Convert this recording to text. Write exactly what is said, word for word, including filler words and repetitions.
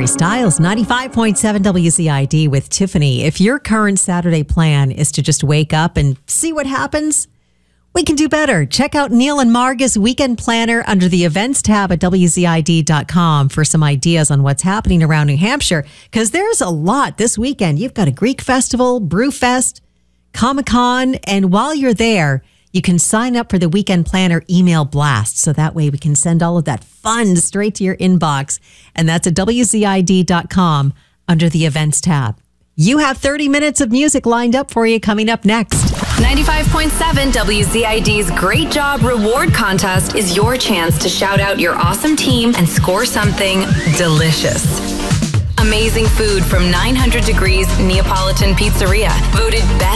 Harry Styles, ninety-five point seven W Z I D with Tiffany. If your current Saturday plan is to just wake up and see what happens, we can do better. Check out Neil and Marga's weekend planner under the events tab at W Z I D dot com for some ideas on what's happening around New Hampshire, because there's a lot this weekend. You've got a Greek festival, Brewfest, Comic-Con, and while you're there, you can sign up for the weekend planner email blast. So that way we can send all of that fun straight to your inbox. And that's at W Z I D dot com under the events tab. You have thirty minutes of music lined up for you coming up next. ninety-five point seven W Z I D's Great Job Reward Contest is your chance to shout out your awesome team and score something delicious. Amazing food from nine hundred Degrees Neapolitan Pizzeria, voted best